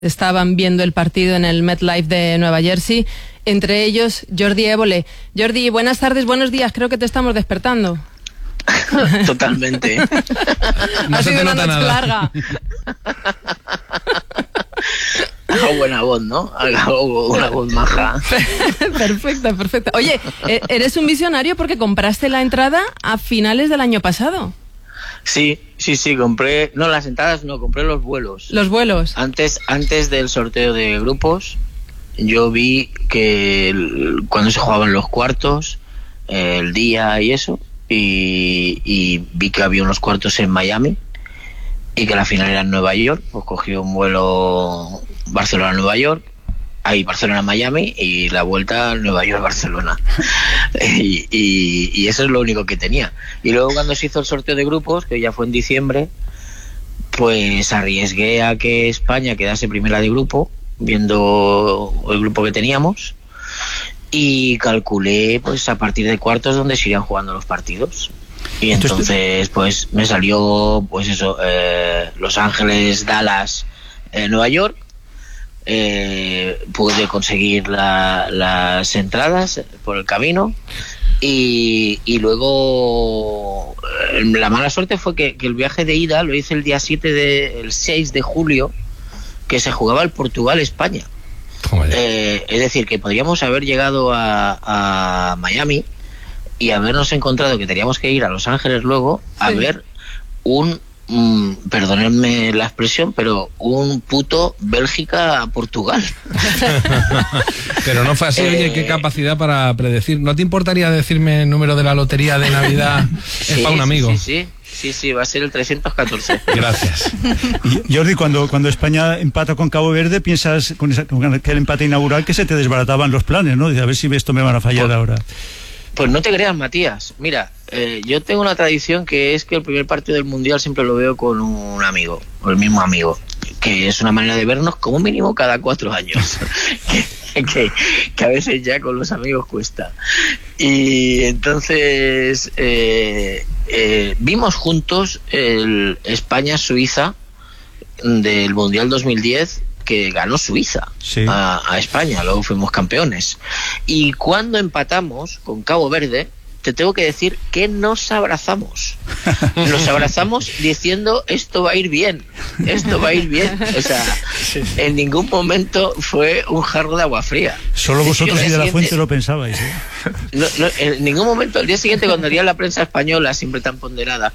estaban viendo el partido en el MetLife de Nueva Jersey, entre ellos Jordi Évole. Jordi, buenas tardes, buenos días, creo que te estamos despertando. Totalmente. No ha sido una noche larga. Hago buena voz, ¿no? Hago una voz maja. Perfecto. Oye, eres un visionario porque compraste la entrada a finales del año pasado. Sí, compré... No, las entradas no, compré los vuelos. ¿Los vuelos? Antes del sorteo de grupos, yo vi que cuando se jugaban los cuartos, el día y eso, y vi que había unos cuartos en Miami y que la final era en Nueva York. Pues cogí un vuelo Barcelona-Nueva York, ahí Barcelona-Miami y la vuelta Nueva York-Barcelona. y eso es lo único que tenía. Y luego cuando se hizo el sorteo de grupos, que ya fue en diciembre, pues arriesgué a que España quedase primera de grupo, viendo el grupo que teníamos, y calculé pues a partir de cuartos donde se irían jugando los partidos. Y entonces pues me salió pues eso, Los Ángeles, Dallas, Nueva York. Pude conseguir las entradas por el camino y luego la mala suerte fue que el viaje de ida lo hice el día 6 de julio, que se jugaba el Portugal-España. Es decir, que podríamos haber llegado a Miami y habernos encontrado que teníamos que ir a Los Ángeles luego a ver perdonadme la expresión, pero un puto Bélgica-Portugal. Pero no fue así. Oye, qué capacidad para predecir. ¿No te importaría decirme el número de la lotería de Navidad? Es para un amigo. Sí, va a ser el 314. Gracias. Y Jordi, cuando España empata con Cabo Verde, piensas con aquel empate inaugural que se te desbarataban los planes, ¿no? Dices, a ver si esto me van a fallar ahora. Pues no te creas, Matías. Mira, yo tengo una tradición que es que el primer partido del Mundial siempre lo veo con un amigo, o el mismo amigo, que es una manera de vernos como mínimo cada 4 años. que a veces ya con los amigos cuesta. Y entonces vimos juntos el España-Suiza del Mundial 2010, que ganó Suiza a España, luego fuimos campeones. Y cuando empatamos con Cabo Verde, te tengo que decir que nos abrazamos. Nos abrazamos diciendo, esto va a ir bien. O sea, en ningún momento fue un jarro de agua fría. Solo vosotros y de la Fuente lo pensabais, ¿eh? No, en ningún momento. El día siguiente, cuando haría la prensa española, siempre tan ponderada,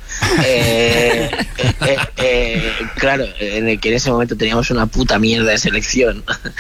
claro, en el que en ese momento teníamos una puta mierda de selección,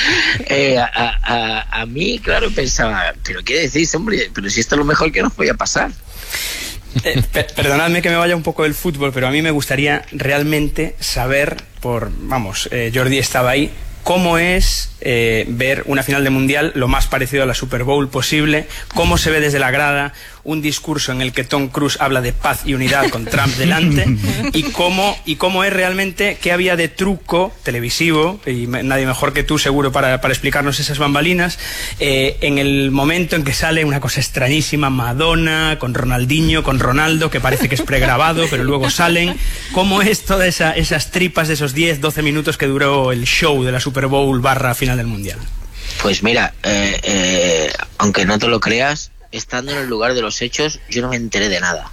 a mí, claro, pensaba, pero ¿qué decís, hombre? Pero si esto es lo mejor que nos podía pasar. Perdonadme que me vaya un poco del fútbol, pero a mí me gustaría realmente saber, Jordi estaba ahí, cómo es ver una final de Mundial lo más parecido a la Super Bowl posible, cómo se ve desde la grada un discurso en el que Tom Cruise habla de paz y unidad con Trump delante, y cómo es realmente, qué había de truco televisivo, y nadie mejor que tú seguro para explicarnos esas bambalinas, en el momento en que sale una cosa extrañísima, Madonna con Ronaldinho, con Ronaldo, que parece que es pregrabado, pero luego salen, cómo es todas esas tripas de esos 10-12 minutos que duró el show de la Super Bowl / final del Mundial. Pues mira, aunque no te lo creas, estando en el lugar de los hechos, yo no me enteré de nada.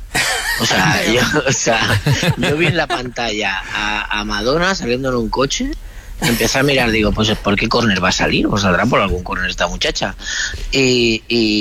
Yo vi en la pantalla a Madonna saliendo en un coche, empecé a mirar, digo, pues ¿por qué córner va a salir? Pues saldrá por algún córner esta muchacha. Y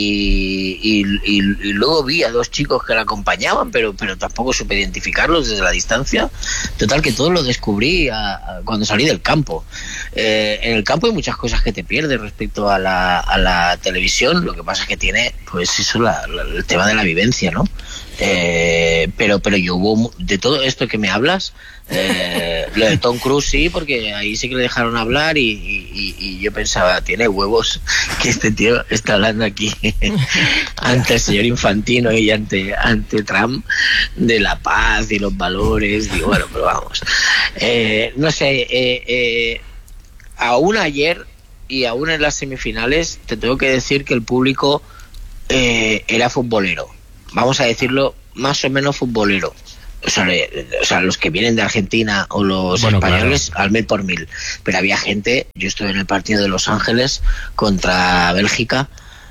luego vi a 2 chicos que la acompañaban, pero tampoco supe identificarlos desde la distancia. Total, que todo lo descubrí cuando salí del campo. En el campo hay muchas cosas que te pierdes respecto a la televisión. Lo que pasa es que tiene, pues eso, el tema de la vivencia, ¿no? Pero yo hubo, de todo esto que me hablas, lo de Tom Cruise sí, porque ahí sí que le dejaron hablar y yo pensaba, tiene huevos que este tío está hablando aquí ante el señor Infantino y ante Trump de la paz y los valores. Digo, bueno, pero vamos, no sé, aún ayer y aún en las semifinales te tengo que decir que el público era futbolero, vamos a decirlo, más o menos futbolero. O sea, los que vienen de Argentina o los españoles, claro, al 1000 por 1000. Pero había gente, yo estuve en el partido de Los Ángeles contra Bélgica,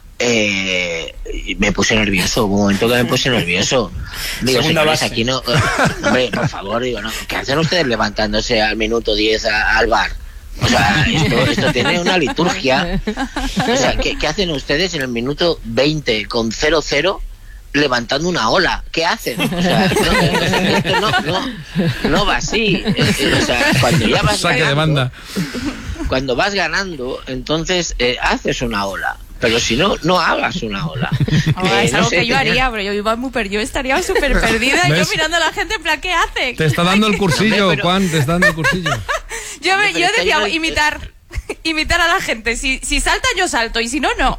y me puse nervioso, hubo un momento que me puse nervioso. Digo, señores, aquí no, hombre, por favor, digo, no, ¿qué hacen ustedes levantándose al minuto 10 al bar? O sea, esto tiene una liturgia. O sea, ¿qué hacen ustedes en el minuto 20 con 0-0 levantando una ola? ¿Qué hacen? O sea, esto no va así. O sea, cuando ya vas saque de banda, cuando vas ganando, entonces haces una ola. Pero si no, no hagas una ola. Es algo que yo haría, pero yo iba yo estaría súper perdida. Yo mirando a la gente en plan, ¿qué hace? Te está dando el cursillo, Juan, te está dando el cursillo. Yo decía, imitar a la gente. Si salta, yo salto, y si no, no.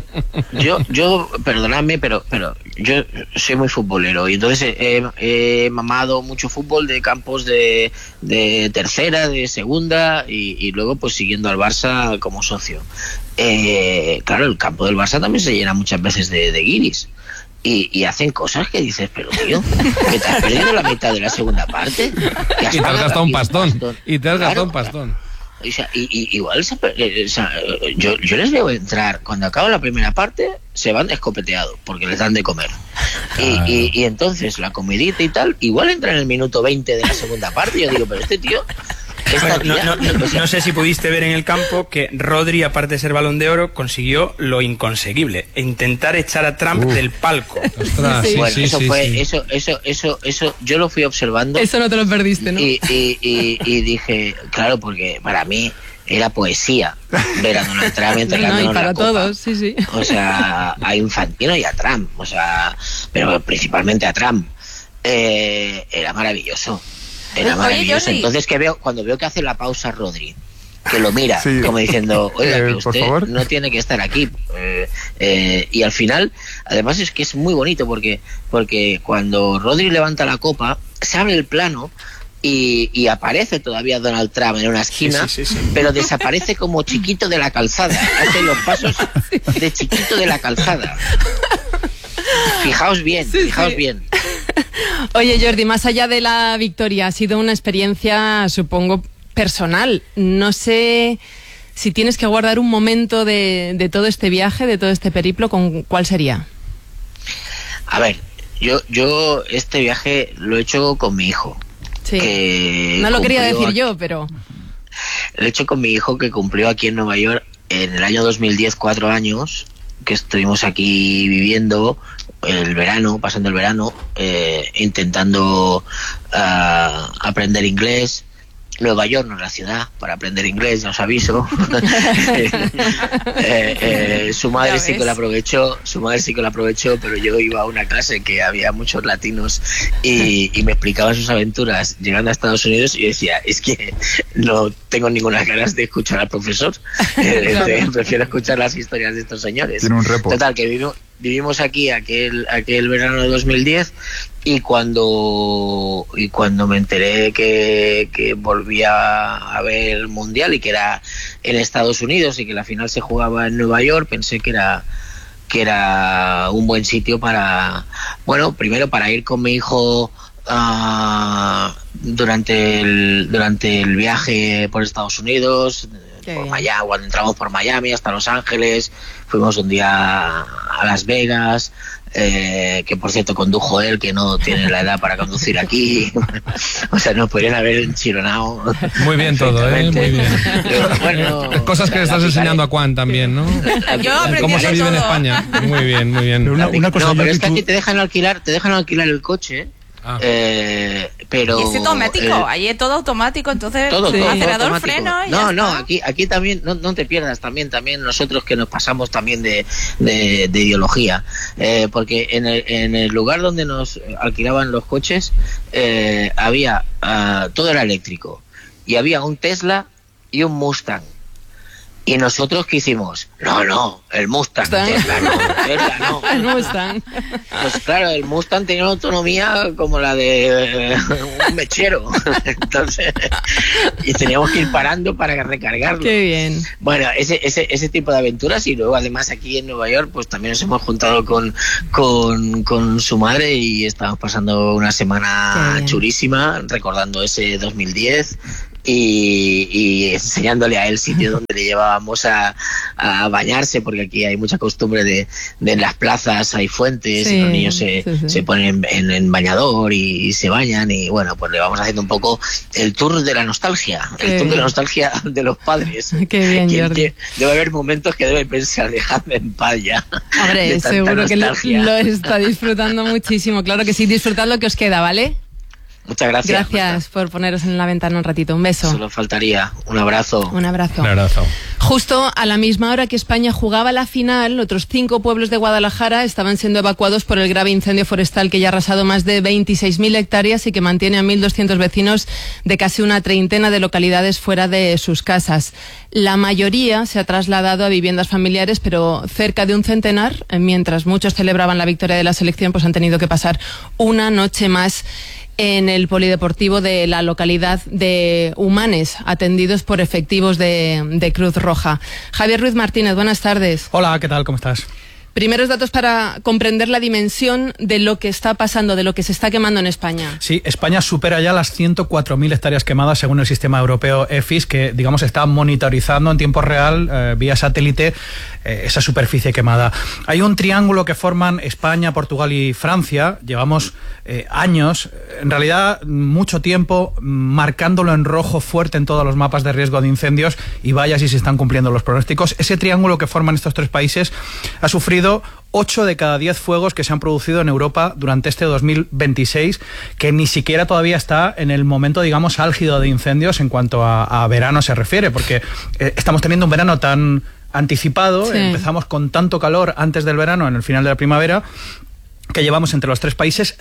Yo perdonadme, pero yo soy muy futbolero, y entonces he mamado mucho fútbol de campos de tercera, de segunda, y luego pues siguiendo al Barça como socio. Claro, el campo del Barça también se llena muchas veces de guiris. Y hacen cosas que dices, pero tío, que te has perdido la mitad de la segunda parte. Y te has gastado un pastón. Y te has gastado un pastón. O sea, igual, o sea, yo les veo entrar, cuando acaba la primera parte, se van escopeteados, porque les dan de comer. Y entonces la comidita y tal, igual entra en el minuto 20 de la segunda parte, y yo digo, pero este tío... Bueno, no sé si pudiste ver en el campo que Rodri, aparte de ser Balón de Oro, consiguió lo inconseguible: intentar echar a Trump del palco. Ostras, sí, bueno, eso fue, eso yo lo fui observando. Eso no te lo perdiste, ¿no? Y dije, claro, porque para mí era poesía ver a Donald Trump entregándonos y para la copa. todos, sí. O sea, a Infantino y a Trump, o sea, pero principalmente a Trump. Era maravilloso. Era maravilloso. Entonces cuando veo que hace la pausa Rodri, que lo mira, sí, como diciendo, oiga, que usted no tiene que estar aquí. Y al final, además es que es muy bonito, porque cuando Rodri levanta la copa, se abre el plano y aparece todavía Donald Trump en una esquina, sí. Pero desaparece como Chiquito de la Calzada. Hace los pasos de Chiquito de la Calzada. Fijaos bien, bien. Oye, Jordi, más allá de la victoria, ha sido una experiencia, supongo, personal. No sé si tienes que guardar un momento de todo este viaje, de todo este periplo, ¿cuál sería? A ver, yo este viaje lo he hecho con mi hijo. Sí. Que no lo quería decir yo, pero... Lo he hecho con mi hijo, que cumplió aquí en Nueva York en el año 2010 4 años, que estuvimos aquí viviendo el verano, pasando el verano, intentando aprender inglés. Nueva York no es la ciudad para aprender inglés, ya os aviso. Su madre sí que la aprovechó, pero yo iba a una clase que había muchos latinos y me explicaban sus aventuras llegando a Estados Unidos, y yo decía, es que no tengo ninguna ganas de escuchar al profesor. Prefiero escuchar las historias de estos señores. Tiene un repo. Total, que vivimos aquí aquel verano de 2010, y cuando me enteré que volvía a ver el Mundial y que era en Estados Unidos y que la final se jugaba en Nueva York, pensé que era un buen sitio primero para ir con mi hijo durante el viaje por Estados Unidos, por Miami, cuando entramos por Miami hasta Los Ángeles, fuimos un día a Las Vegas, que por cierto condujo él, que no tiene la edad para conducir aquí. O sea, nos podrían haber enchironado. Muy bien todo, muy bien. Bueno, cosas que le estás enseñando a Juan también, ¿no? Cómo se vive en España. Muy bien. Una cosa, pero es que aquí te dejan alquilar el coche. Pero y es automático, ahí es todo automático, entonces todo acelerador, automático. freno y aquí también no te pierdas, también nosotros que nos pasamos también de ideología, porque en el lugar donde nos alquilaban los coches había todo era eléctrico, y había un Tesla y un Mustang. Y nosotros, ¿qué hicimos? No, el Mustang. Tesla no. El Mustang. Pues claro, el Mustang tenía una autonomía como la de un mechero. Entonces, y teníamos que ir parando para recargarlo. Qué bien. Bueno, ese tipo de aventuras. Y luego además aquí en Nueva York pues también nos hemos juntado con su madre y estamos pasando una semana chulísima recordando ese 2010 y enseñándole a él sitio donde le llevábamos a bañarse, porque aquí hay mucha costumbre de en las plazas hay fuentes y los niños se ponen en bañador y se bañan, y bueno, pues le vamos haciendo un poco el tour de la nostalgia, tour de la nostalgia de los padres. Qué bien, Jordi. Debe haber momentos que debe pensar, dejadme en paz ya. Hombre, seguro que lo está disfrutando muchísimo. Claro que sí, disfrutad lo que os queda, ¿vale? Muchas gracias. Gracias por poneros en la ventana un ratito. Un beso. Solo faltaría. Un abrazo. Un abrazo. Un abrazo. Justo a la misma hora que España jugaba la final, otros 5 pueblos de Guadalajara estaban siendo evacuados por el grave incendio forestal que ya ha arrasado más de 26.000 hectáreas y que mantiene a 1.200 vecinos de casi una treintena de localidades fuera de sus casas. La mayoría se ha trasladado a viviendas familiares, pero cerca de un centenar, mientras muchos celebraban la victoria de la selección, pues han tenido que pasar una noche más en el polideportivo de la localidad de Humanes, atendidos por efectivos de Cruz Roja. Javier Ruiz Martínez, buenas tardes. Hola, ¿qué tal? ¿Cómo estás? Primeros datos para comprender la dimensión de lo que está pasando, de lo que se está quemando en España. Sí, España supera ya las 104.000 hectáreas quemadas según el sistema europeo EFIS, que digamos está monitorizando en tiempo real, vía satélite, esa superficie quemada. Hay un triángulo que forman España, Portugal y Francia. Llevamos años, en realidad mucho tiempo, marcándolo en rojo fuerte en todos los mapas de riesgo de incendios, y vaya si se están cumpliendo los pronósticos. Ese triángulo que forman estos 3 países ha sufrido 8 de cada 10 fuegos que se han producido en Europa durante este 2026, que ni siquiera todavía está en el momento, digamos, álgido de incendios en cuanto a verano se refiere, porque estamos teniendo un verano tan anticipado, empezamos con tanto calor antes del verano, en el final de la primavera, que llevamos entre los 3 países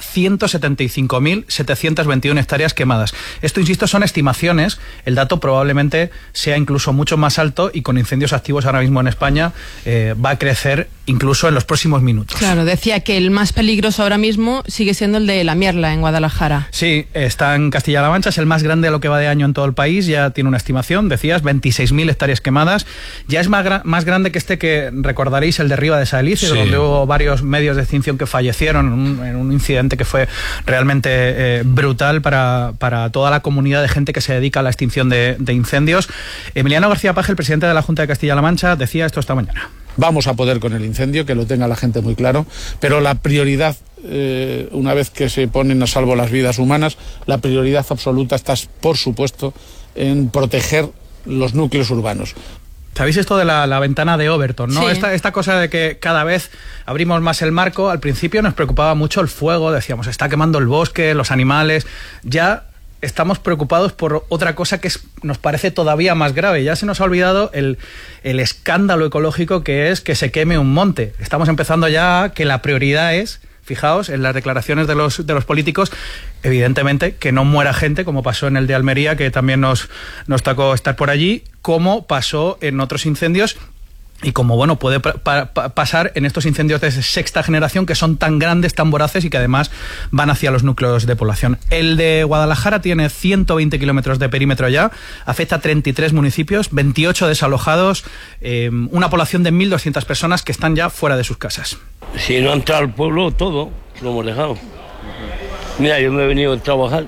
175.721 hectáreas quemadas. Esto, insisto, son estimaciones. El dato probablemente sea incluso mucho más alto, y con incendios activos ahora mismo en España va a crecer incluso en los próximos minutos. Claro, decía que el más peligroso ahora mismo sigue siendo el de La Mierla, en Guadalajara. Sí, está en Castilla-La Mancha, es el más grande a lo que va de año en todo el país, ya tiene una estimación, decías, 26.000 hectáreas quemadas. Ya es más grande que este que recordaréis, el de Riva de Salices, donde hubo varios medios de extinción que fallecieron en un incidente que fue realmente brutal para toda la comunidad de gente que se dedica a la extinción de incendios. Emiliano García Paje, el presidente de la Junta de Castilla-La Mancha, decía esto esta mañana. Vamos a poder con el incendio, que lo tenga la gente muy claro, pero la prioridad, una vez que se ponen a salvo las vidas humanas, la prioridad absoluta está, por supuesto, en proteger los núcleos urbanos. ¿Sabéis esto de la ventana de Overton, no? Sí. Esta cosa de que cada vez abrimos más el marco. Al principio nos preocupaba mucho el fuego, decíamos, está quemando el bosque, los animales. Ya estamos preocupados por otra cosa que nos parece todavía más grave. Ya se nos ha olvidado el escándalo ecológico que es que se queme un monte. Estamos empezando ya que la prioridad es, fijaos, en las declaraciones de los políticos, evidentemente, que no muera gente, como pasó en el de Almería, que también nos tocó estar por allí, como pasó en otros incendios, y como bueno puede pasar en estos incendios de 6ª generación, que son tan grandes, tan voraces, y que además van hacia los núcleos de población. El de Guadalajara tiene 120 kilómetros de perímetro ya, afecta a 33 municipios, 28 desalojados, una población de 1.200 personas que están ya fuera de sus casas. Si no ha entrado al pueblo, todo lo hemos dejado. Mira, yo me he venido a trabajar.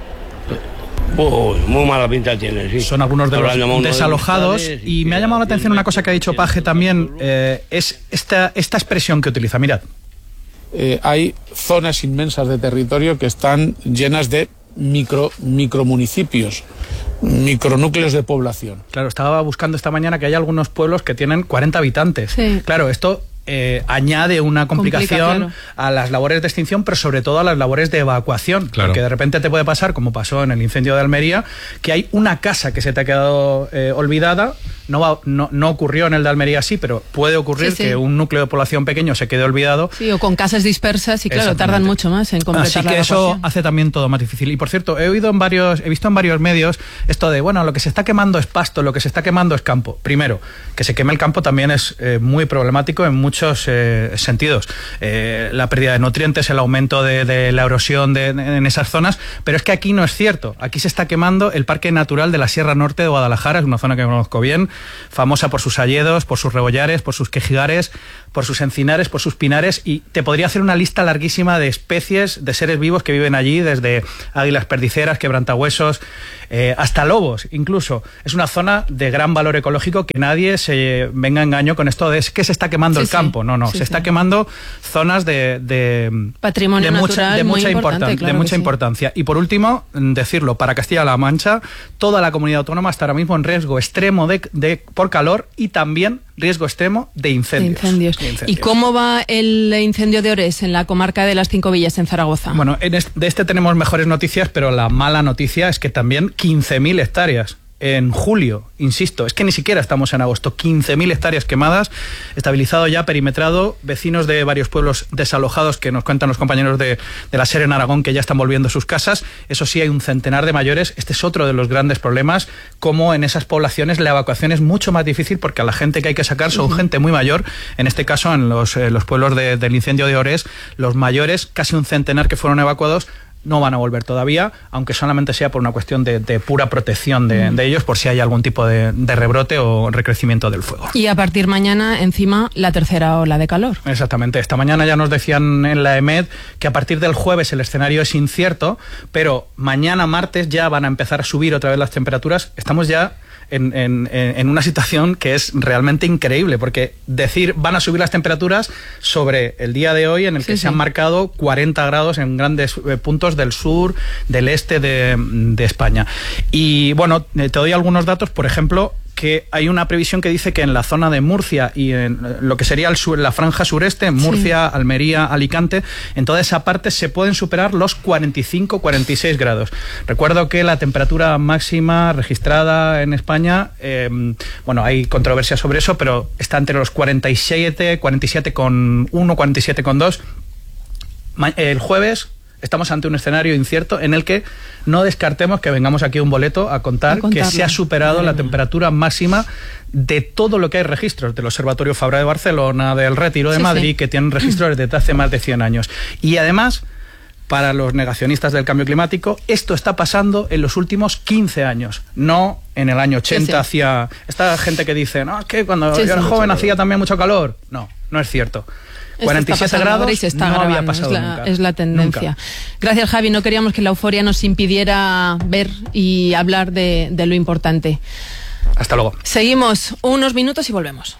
Muy mala pinta tiene, sí. Son algunos de los desalojados, y me ha llamado la atención una cosa que ha dicho Paje también, es esta expresión que utiliza, mirad. Hay zonas inmensas de territorio que están llenas de micromunicipios, micronúcleos de población. Claro, estaba buscando esta mañana que hay algunos pueblos que tienen 40 habitantes. Sí. Claro, esto añade una complicación claro, a las labores de extinción, pero sobre todo a las labores de evacuación, claro. Porque de repente te puede pasar, como pasó en el incendio de Almería, que hay una casa que se te ha quedado olvidada, No ocurrió en el de Almería así, pero puede ocurrir que un núcleo de población pequeño se quede olvidado. Sí, o con casas dispersas y claro, tardan mucho más en completar la evacuación. Así que eso hace también todo más difícil. Y por cierto, he visto en varios medios esto de, bueno, lo que se está quemando es pasto, lo que se está quemando es campo. Primero, que se queme el campo también es muy problemático en muchos sentidos. La pérdida de nutrientes, el aumento de la erosión en esas zonas, pero es que aquí no es cierto. Aquí se está quemando el Parque Natural de la Sierra Norte de Guadalajara, es una zona que conozco bien, famosa por sus hayedos, por sus rebollares, por sus quejigares, por sus encinares, por sus pinares, y te podría hacer una lista larguísima de especies de seres vivos que viven allí, desde águilas perdiceras, quebrantahuesos, hasta lobos incluso. Es una zona de gran valor ecológico, que nadie se venga a engaño con esto de que se está quemando el campo. No, se está quemando zonas de patrimonio natural de mucha importancia. Y por último, decirlo, para Castilla-La Mancha, toda la comunidad autónoma está ahora mismo en riesgo extremo por calor y también riesgo extremo de incendios. ¿Y cómo va el incendio de Orés en la comarca de las Cinco Villas en Zaragoza? Bueno, de este tenemos mejores noticias, pero la mala noticia es que también 15.000 hectáreas en julio, insisto, es que ni siquiera estamos en agosto, 15.000 hectáreas quemadas, estabilizado ya, perimetrado, vecinos de varios pueblos desalojados, que nos cuentan los compañeros de la SER en Aragón, que ya están volviendo a sus casas. Eso sí, hay un centenar de mayores. Este es otro de los grandes problemas, como en esas poblaciones la evacuación es mucho más difícil, porque a la gente que hay que sacar son gente muy mayor. En este caso, en los pueblos del incendio de Orés, los mayores, casi un centenar que fueron evacuados, no van a volver todavía, aunque solamente sea por una cuestión de pura protección de ellos, por si hay algún tipo de rebrote o recrecimiento del fuego. Y a partir mañana, encima, la tercera ola de calor. Exactamente. Esta mañana ya nos decían en la EMED que a partir del jueves el escenario es incierto, pero mañana martes ya van a empezar a subir otra vez las temperaturas. Estamos ya en una situación que es realmente increíble, porque van a subir las temperaturas sobre el día de hoy, en el que se han marcado 40 grados en grandes puntos del sur, del este de España. Y bueno, te doy algunos datos. Por ejemplo, que hay una previsión que dice que en la zona de Murcia y en lo que sería la franja sureste, Murcia, Almería, Alicante, en toda esa parte se pueden superar los 45-46 grados. Recuerdo que la temperatura máxima registrada en España, bueno, hay controversia sobre eso, pero está entre los 47,1, 47,2. El jueves estamos ante un escenario incierto en el que no descartemos que vengamos aquí un boleto a contar que se ha superado la temperatura máxima de todo lo que hay registros, del Observatorio Fabra de Barcelona, del Retiro de Madrid, que tienen registros desde hace más de 100 años. Y además, para los negacionistas del cambio climático, esto está pasando en los últimos 15 años, no en el año 80 hacía... Esta gente que dice, no, es que cuando yo era joven hacía también mucho calor. No es cierto. 47 grados no había pasado nunca. Es la tendencia. Nunca. Gracias, Javi. No queríamos que la euforia nos impidiera ver y hablar de lo importante. Hasta luego. Seguimos unos minutos y volvemos.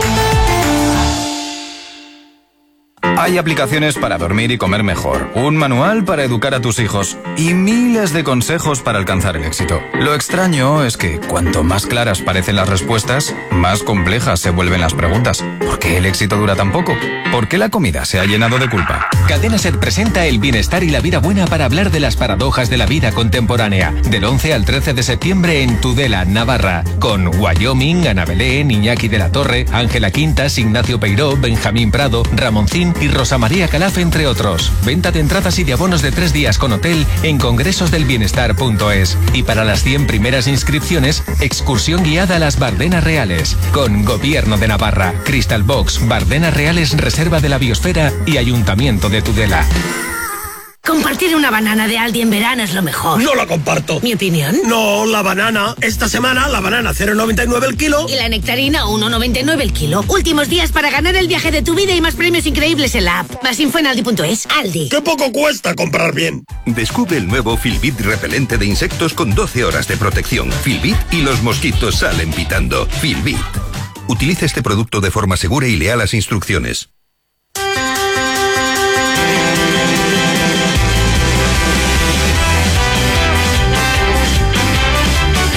Hay aplicaciones para dormir y comer mejor, un manual para educar a tus hijos y miles de consejos para alcanzar el éxito. Lo extraño es que cuanto más claras parecen las respuestas, más complejas se vuelven las preguntas. ¿Por qué el éxito dura tan poco? ¿Por qué la comida se ha llenado de culpa? Cadena SER presenta El Bienestar y la Vida Buena para hablar de las paradojas de la vida contemporánea. Del 11 al 13 de septiembre en Tudela, Navarra. Con Wyoming, Ana Belén, Iñaki de la Torre, Ángela Quintas, Ignacio Peiró, Benjamín Prado, Ramoncín y Rosa María Calaf, entre otros. Venta de entradas y de abonos de 3 días con hotel en congresosdelbienestar.es. Y para las 100 primeras inscripciones, excursión guiada a las Bardenas Reales. Con Gobierno de Navarra, Crystal Box, Bardenas Reales, Reserva de la Biosfera y Ayuntamiento de Tudela. Compartir una banana de Aldi en verano es lo mejor. No la comparto. ¿Mi opinión? No, la banana. Esta semana la banana 0,99 el kilo. Y la nectarina 1,99 el kilo. Últimos días para ganar el viaje de tu vida y más premios increíbles en la app. Más info en aldi.es. Aldi. ¡Qué poco cuesta comprar bien! Descubre el nuevo Filbit repelente de insectos con 12 horas de protección. Filbit y los mosquitos salen pitando. Filbit. Utiliza este producto de forma segura y lea las instrucciones.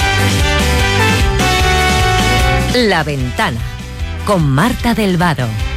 La Ventana, con Marta del Vado.